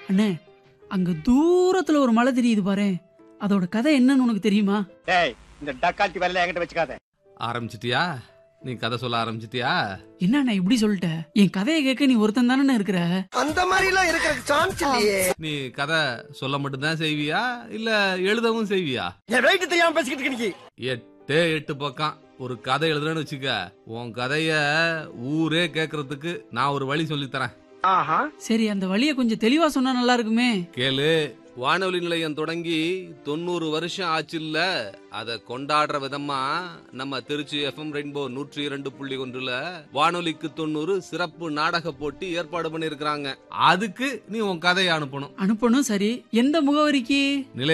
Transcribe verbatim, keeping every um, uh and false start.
அண்ணே, அங்க தூரத்துல ஒரு மலை தெரியுது பாரு, அதோட கதை என்னன்னு உனக்கு தெரியுமா? டேய், இந்த டக்கால்ட்டி வேலையில என்கிட்ட வச்சுக்காத. ஆரம்பிச்சிட்டியா? நீ கதை சொல்ல ஆரம்பிச்சிட்டியா? என்ன இப்படி சொல்லிட்ட? என் கதையை கேட்க நீ ஒருத்தன் தானே இருக்கிற. அந்த மாதிரி எல்லாம் இருக்கிற சான்ஸ் இல்லையே. நீ கதை சொல்ல மட்டும்தான் செய்வியா இல்ல எழுதவும் செய்வியா? என் ரைட்டு தெரியாம பேசிக்கிட்டு இருக்க நீ. எட்டே எட்டு பக்கம் ஒரு கதை எழுதுறேன்னு வச்சுக்க, உன் கதைய ஊரே கேக்குறதுக்கு நான் ஒரு வழி சொல்லி தரேன். ஆஹா. சரி, அந்த வழியை கொஞ்சம் தெளிவா சொன்னா நல்லா இருக்குமே. கேளு. வானொலி நிலையம் தொடங்கி தொண்ணூறு வருஷம் ஆச்சுல்ல, அத கொண்டாடுற விதமா நம்ம திருச்சி எஃப்எம் ரெயின்போ நூற்றி இரண்டு புள்ளி ஒன்றுல வானொலிக்கு தொண்ணூறு சிறப்பு நாடக போட்டி ஏற்பாடு பண்ணிருக்காங்க. அதுக்கு நீ உன் கதையை அனுப்பணும். அனுப்பணும். சரி, எந்த முகவரிக்கு? நிலைய